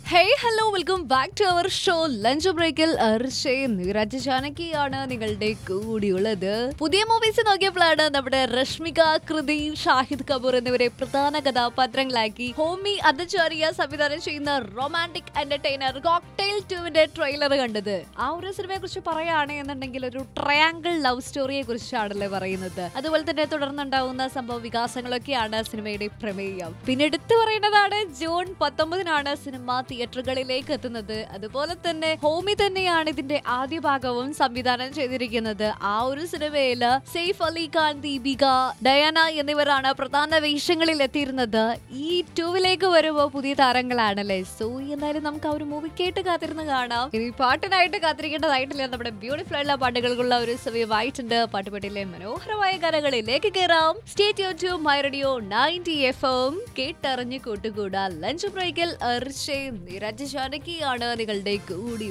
Hey hello welcome back to our show lunch ബ്രേക്കിൽ നീരജ് ജാനകിയാണ് നിങ്ങളുടെ കൂടിയുള്ളത്. പുതിയ മൂവീസ് നോക്കിയപ്പോഴാണ് നമ്മുടെ രശ്മിക, കൃതി, ഷാഹിദ് കപൂർ എന്നിവരെ പ്രധാന കഥാപാത്രങ്ങളാക്കി ഹോമി അദ്ചാരിയ സംവിധാനം ചെയ്യുന്ന റൊമാൻറ്റിക് എന്റർടൈനർ കോക്ടെയിൽ 2ന്റെ ട്രെയിലർ കണ്ടത്. ആ ഒരു സിനിമയെ കുറിച്ച് പറയുകയാണെന്നുണ്ടെങ്കിൽ ഒരു ട്രയാങ്കിൾ ലവ് സ്റ്റോറിയെ കുറിച്ചാണല്ലേ പറയുന്നത്. അതുപോലെ തന്നെ തുടർന്നുണ്ടാവുന്ന സംഭവ വികാസങ്ങളൊക്കെയാണ് സിനിമയുടെ പ്രമേയം. പിന്നെ എടുത്തു പറയുന്നതാണ് ജൂൺ 19 സിനിമ തിയേറ്ററുകളിലേക്ക് എത്തുന്നത്. അതുപോലെ തന്നെ ഹോമി തന്നെയാണ് ഇതിന്റെ ആദ്യ ഭാഗവും സംവിധാനം ചെയ്തിരിക്കുന്നത്. ആ ഒരു സിനിമയില് സെയ്ഫ് അലി ഖാൻ, ദീപിക, ഡയാന എന്നിവരാണ് പ്രധാന വേഷങ്ങളിൽ എത്തിയിരുന്നത്. ഈ 2ലേക്ക് വരുമ്പോൾ പുതിയ താരങ്ങളാണല്ലേ. സോ എന്തായാലും നമുക്ക് ആ ഒരു മൂവി കേട്ട് കാത്തിരുന്ന് കാണാം. ഇനി പാട്ടിനായിട്ട് കാത്തിരിക്കേണ്ടതായിട്ടില്ല. നമ്മുടെ ബ്യൂട്ടിഫുൾ ആയിട്ടുള്ള പാട്ടുകൾക്കുള്ള ഒരു സമയമായിട്ടുണ്ട്. പാട്ടുപെട്ടിലെ മനോഹരമായ ഗാനങ്ങളിലേക്ക് കയറാം. Stay tune to my radio 90 FM. കേട്ടറിഞ്ഞ് കൂട്ടുകൂടാ ലഞ്ച് ബ്രേക്കിൽ നീരജ് ജാനകിയാണ് നിങ്ങളുടെ കൂടി